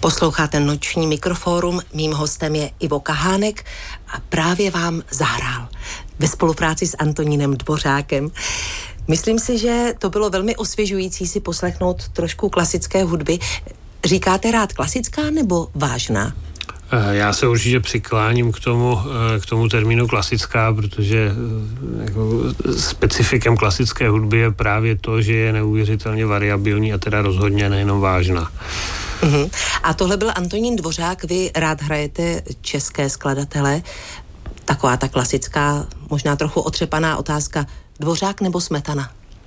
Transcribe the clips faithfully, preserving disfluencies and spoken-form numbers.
Posloucháte Noční mikrofórum, mým hostem je Ivo Kahánek a právě vám zahrál ve spolupráci s Antonínem Dvořákem. Myslím si, že to bylo velmi osvěžující si poslechnout trošku klasické hudby. Říkáte rád klasická nebo vážná? Já se určitě přikláním k tomu, k tomu termínu klasická, protože jako specifikem klasické hudby je právě to, že je neuvěřitelně variabilní a teda rozhodně nejenom vážná. Uhum. A tohle byl Antonín Dvořák, vy rád hrajete české skladatele. Taková ta klasická, možná trochu otřepaná otázka, Dvořák nebo Smetana?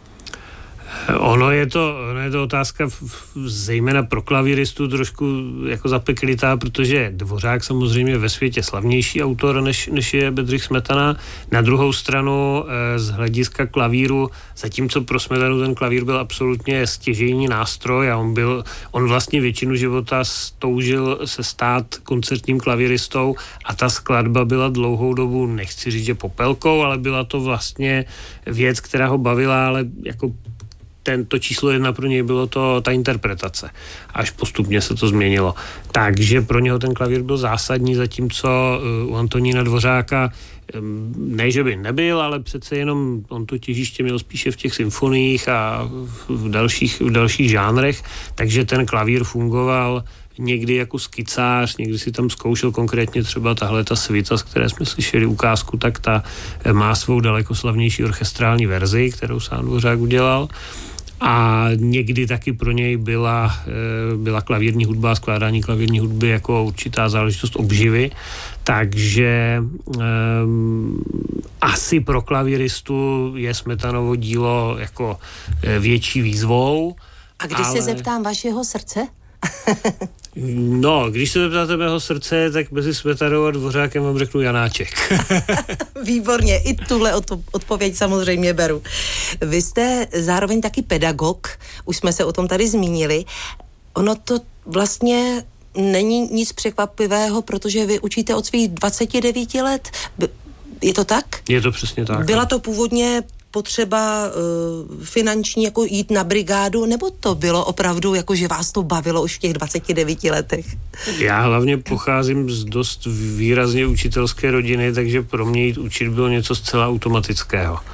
Ono je to, ono je to otázka v, zejména pro klavíristu trošku jako zapeklitá, protože Dvořák samozřejmě ve světě slavnější autor, než, než je Bedřich Smetana. Na druhou stranu z hlediska klavíru, zatímco pro Smetanu ten klavír byl absolutně stěžejní nástroj a on byl, on vlastně většinu života toužil se stát koncertním klavíristou a ta skladba byla dlouhou dobu, nechci říct, že popelkou, ale byla to vlastně věc, která ho bavila, ale jako tento číslo jedna pro něj bylo to ta interpretace. Až postupně se to změnilo. Takže pro něho ten klavír byl zásadní, zatímco u Antonína Dvořáka ne, že by nebyl, ale přece jenom on to těžiště měl spíše v těch symfoniích a v dalších, v dalších žánrech, takže ten klavír fungoval někdy jako skicář, někdy si tam zkoušel konkrétně třeba tahle ta svita, z které jsme slyšeli ukázku, tak ta má svou daleko slavnější orchestrální verzi, kterou sám Dvořák udělal. A někdy taky pro něj byla, byla klavírní hudba, skládání klavírní hudby jako určitá záležitost obživy, takže um, asi pro klavíristu je Smetanovo dílo jako větší výzvou. A když ale... se zeptám vašeho srdce? No, když se zeptáte mého srdce, tak mezi Smetanou a Dvořákem vám řeknu Janáček. Výborně, i tuhle odpověď samozřejmě beru. Vy jste zároveň taky pedagog, už jsme se o tom tady zmínili. Ono to vlastně není nic překvapivého, protože vy učíte od svých dvaceti devíti let. Je to tak? Je to přesně tak. Byla to původně potřeba uh, finanční jako jít na brigádu, nebo to bylo opravdu, jako že vás to bavilo už v těch dvaceti devíti letech? Já hlavně pocházím z dost výrazně učitelské rodiny, takže pro mě jít učit bylo něco zcela automatického. Uh,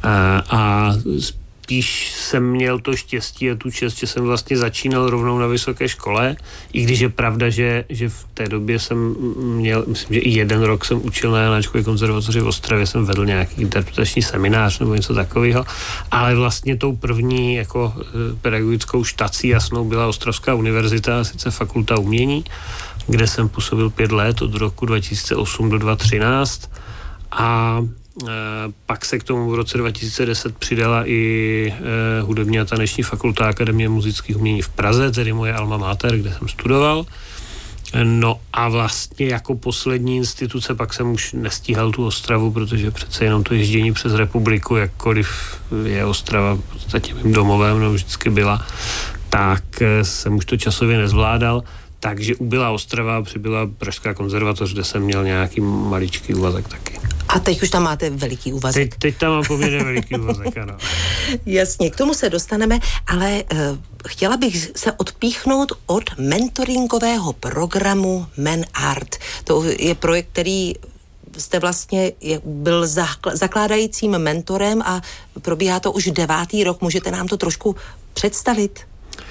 a spíš jsem měl to štěstí a tu čest, že jsem vlastně začínal rovnou na vysoké škole, i když je pravda, že, že v té době jsem měl, myslím, že i jeden rok jsem učil na Janáčkově konzervatoři v Ostravě, jsem vedl nějaký interpretační seminář nebo něco takového, ale vlastně tou první jako pedagogickou štací jasnou byla Ostravská univerzita, sice Fakulta umění, kde jsem působil pět let od roku dva tisíce osm do dva tisíce třináct a pak se k tomu v roce dva tisíce deset přidala i eh, hudební a taneční fakulta Akademie muzických umění v Praze, tedy moje alma mater, kde jsem studoval. No a vlastně jako poslední instituce pak jsem už nestíhal tu Ostravu, protože přece jenom to ježdění přes republiku, jakkoliv je Ostrava v podstatě mým domovem, no vždycky byla, tak jsem už to časově nezvládal. Takže ubyla Ostrava, přibyla Pražská konzervatoř, kde jsem měl nějaký maličký úvazek taky. A teď už tam máte veliký úvazek. Teď, teď tam mám poměrně veliký úvazek, ano. Jasně, k tomu se dostaneme, ale uh, chtěla bych se odpíchnout od mentoringového programu MenArt. To je projekt, který jste vlastně je, byl zakl- zakládajícím mentorem a probíhá to už devátý rok. Můžete nám to trošku představit?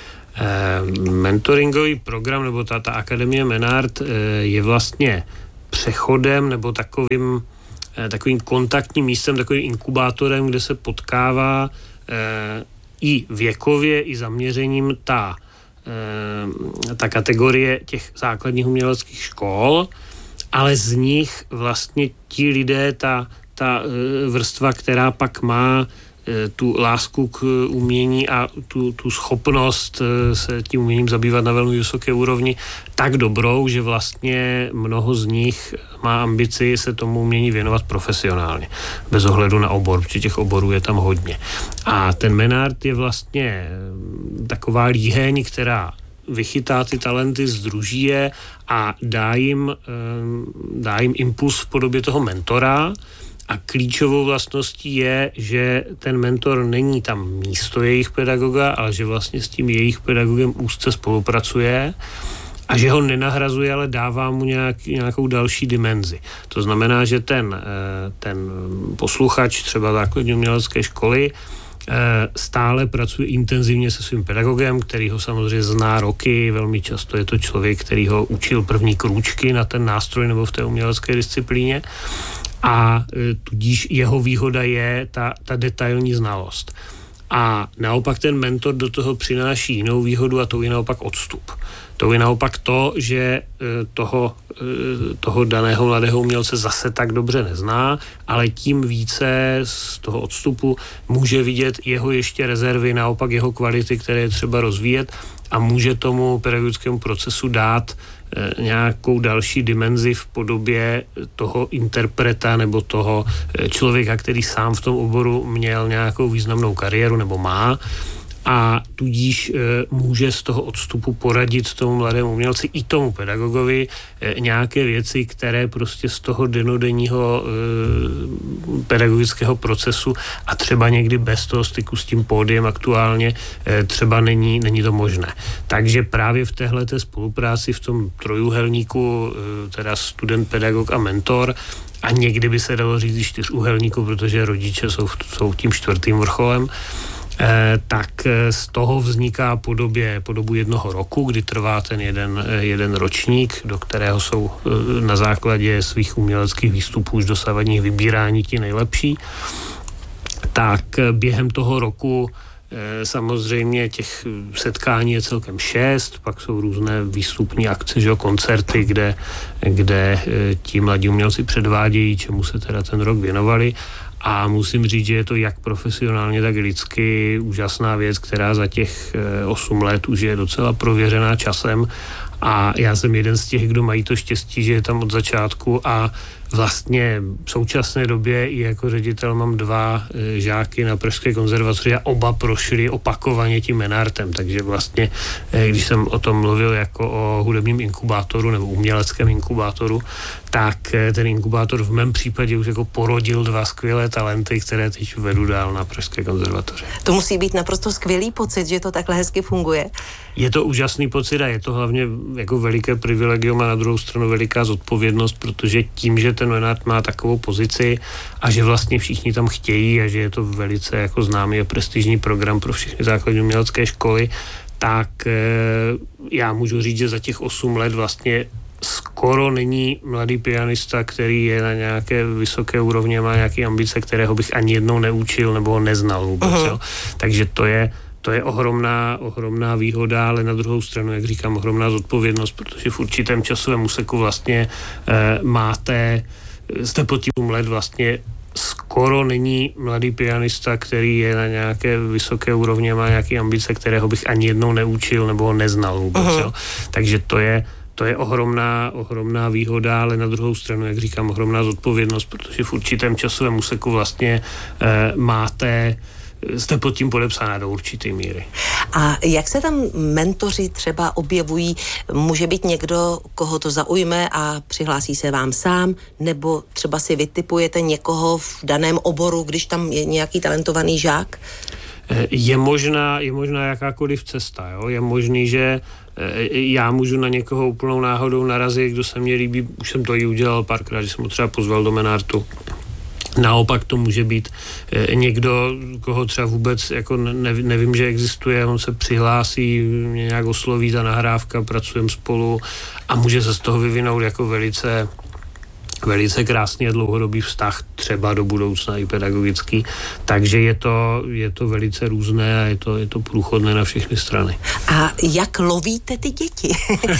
Eh, mentoringový program, nebo ta, ta Akademie MenArt eh, je vlastně přechodem nebo takovým takovým kontaktním místem, takovým inkubátorem, kde se potkává e, i věkově, i zaměřením ta, e, ta kategorie těch základních uměleckých škol, ale z nich vlastně ti lidé, ta, ta e, vrstva, která pak má e, tu lásku k umění a tu, tu schopnost e, se tím uměním zabývat na velmi vysoké úrovni, tak dobrou, že vlastně mnoho z nich má ambici se tomu umění věnovat profesionálně, bez ohledu na obor, protože těch oborů je tam hodně. A ten MenArt je vlastně taková líheň, která vychytá ty talenty, sdruží je a dá jim, dá jim impuls v podobě toho mentora. A klíčovou vlastností je, že ten mentor není tam místo jejich pedagoga, ale že vlastně s tím jejich pedagogem úzce spolupracuje a že ho nenahrazuje, ale dává mu nějak, nějakou další dimenzi. To znamená, že ten, ten posluchač třeba základní umělecké školy stále pracuje intenzivně se svým pedagogem, který ho samozřejmě zná roky, velmi často je to člověk, který ho učil první krůčky na ten nástroj nebo v té umělecké disciplíně a tudíž jeho výhoda je ta, ta detailní znalost. A naopak ten mentor do toho přináší jinou výhodu a to je naopak odstup. To je naopak to, že toho, toho daného mladého umělce zase tak dobře nezná, ale tím více z toho odstupu může vidět jeho ještě rezervy, naopak jeho kvality, které je třeba rozvíjet a může tomu pedagogickému procesu dát nějakou další dimenzi v podobě toho interpreta nebo toho člověka, který sám v tom oboru měl nějakou významnou kariéru nebo má a tudíž e, může z toho odstupu poradit tomu mladému umělci i tomu pedagogovi e, nějaké věci, které prostě z toho denodenního e, pedagogického procesu a třeba někdy bez toho styku s tím pódiem aktuálně e, třeba není, není to možné. Takže právě v téhleté spolupráci v tom trojúhelníku, e, teda student, pedagog a mentor, a někdy by se dalo říct i čtyřúhelníku, protože rodiče jsou, jsou tím čtvrtým vrcholem, Eh, tak z toho vzniká po, době, po dobu jednoho roku, kdy trvá ten jeden, jeden ročník, do kterého jsou eh, na základě svých uměleckých výstupů už dosavadních vybírání ti nejlepší, tak během toho roku eh, samozřejmě těch setkání je celkem šest, pak jsou různé výstupní akce, že jo, koncerty, kde, kde eh, ti mladí umělci předvádějí, čemu se teda ten rok věnovali. A musím říct, že je to jak profesionálně, tak lidsky úžasná věc, která za těch osm let už je docela prověřená časem. A já jsem jeden z těch, kdo mají to štěstí, že je tam od začátku a vlastně v současné době i jako ředitel mám dva e, žáky na Pražské konzervatoři a oba prošli opakovaně tím Menartem, takže vlastně, e, když jsem o tom mluvil jako o hudebním inkubátoru nebo uměleckém inkubátoru, tak e, ten inkubátor v mém případě už jako porodil dva skvělé talenty, které teď vedu dál na Pražské konzervatoři. To musí být naprosto skvělý pocit, že to takhle hezky funguje. Je to úžasný pocit a je to hlavně jako veliké privilegium a na druhou stranu veliká zodpovědnost, protože tím, že ten Menart má takovou pozici a že vlastně všichni tam chtějí a že je to velice jako známý a prestižní program pro všechny základní umělecké školy, tak e, já můžu říct, že za těch osm let vlastně skoro není mladý pianista, který je na nějaké vysoké úrovni, má nějaké ambice, kterého bych ani jednou neučil nebo ho neznal vůbec. Uh-huh. Jo. Takže to je To je ohromná, ohromná výhoda, ale na druhou stranu, jak říkám, ohromná zodpovědnost, protože v určitém časovém úseku vlastně e, máte, jste pod tím let vlastně skoro není mladý pianista, který je na nějaké vysoké úrovni, má nějaké ambice, kterého bych ani jednou neučil nebo ho neznal vůbec. Uh-huh. Jo. Takže to je To je ohromná, ohromná výhoda, ale na druhou stranu, jak říkám, ohromná zodpovědnost, protože v určitém časovém úseku vlastně e, máte jste pod tím podepsaná do určité míry. A jak se tam mentoři třeba objevují? Může být někdo, koho to zaujme a přihlásí se vám sám, nebo třeba si vytipujete někoho v daném oboru, když tam je nějaký talentovaný žák? Je možná, je možná jakákoliv cesta. Jo? Je možný, že já můžu na někoho úplnou náhodou narazit, kdo se mně líbí, už jsem to i udělal párkrát, že jsem ho třeba pozval do Menartu. Naopak to může být e, někdo, koho třeba vůbec jako ne, nevím, že existuje, on se přihlásí, mě nějak osloví ta nahrávka, pracujeme spolu a může se z toho vyvinout jako velice velice krásný a dlouhodobý vztah, třeba do budoucna i pedagogický. Takže je to, je to velice různé a je to, je to průchodné na všechny strany. A jak lovíte ty děti?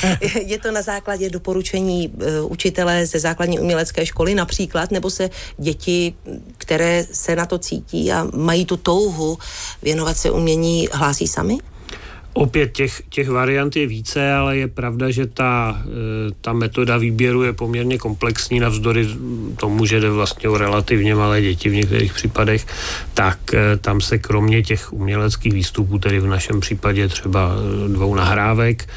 Je to na základě doporučení uh, učitele ze základní umělecké školy například, nebo se děti, které se na to cítí a mají tu touhu věnovat se umění, hlásí sami? Opět těch, těch variant je více, ale je pravda, že ta, ta metoda výběru je poměrně komplexní navzdory tomu, že jde vlastně o relativně malé děti v některých případech, tak tam se kromě těch uměleckých výstupů, tedy v našem případě třeba dvou nahrávek,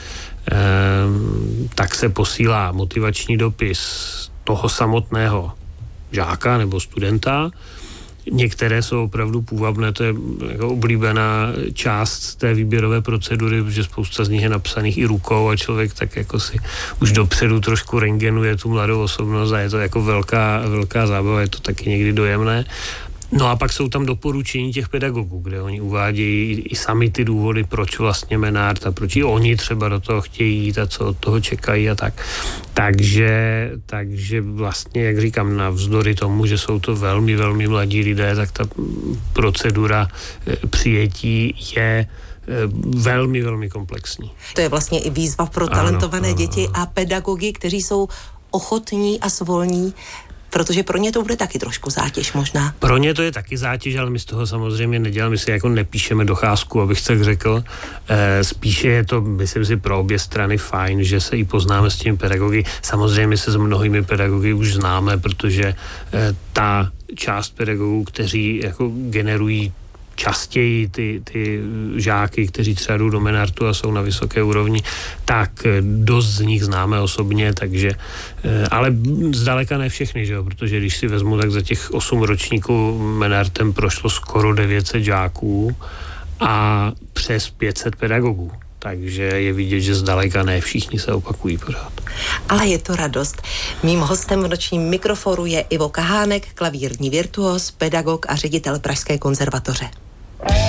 tak se posílá motivační dopis toho samotného žáka nebo studenta, Některé jsou opravdu půvabné, to je jako oblíbená část té výběrové procedury, protože spousta z nich je napsaných i rukou a člověk tak jako si už dopředu trošku rentgenuje tu mladou osobnost a je to jako velká, velká zábava, je to taky někdy dojemné. No a pak jsou tam doporučení těch pedagogů, kde oni uvádějí i sami ty důvody, proč vlastně Menard a proč i oni třeba do toho chtějí jít a co od toho čekají a tak. Takže, takže vlastně, jak říkám, navzdory tomu, že jsou to velmi, velmi mladí lidé, tak ta procedura přijetí je velmi, velmi komplexní. To je vlastně i výzva pro talentované ano, děti a pedagogy, kteří jsou ochotní a svolní, protože pro ně to bude taky trošku zátěž možná. Pro ně to je taky zátěž, ale my z toho samozřejmě neděláme, my si jako nepíšeme docházku, abych tak řekl. E, spíše je to, myslím si, pro obě strany fajn, že se i poznáme s těmi pedagogy. Samozřejmě se s mnohými pedagogy už známe, protože e, ta část pedagogů, kteří jako generují častěji ty, ty žáky, kteří třeba jdou do Menartu a jsou na vysoké úrovni, tak dost z nich známe osobně, takže, ale zdaleka ne všechny, že jo, protože když si vezmu, tak za těch osm ročníků Menartem prošlo skoro devět set žáků a přes pět set pedagogů. Takže je vidět, že zdaleka ne všichni se opakují pořád. Ale je to radost. Mým hostem v nočním mikrofonu je Ivo Kahánek, klavírní virtuos, pedagog a ředitel Pražské konzervatoře.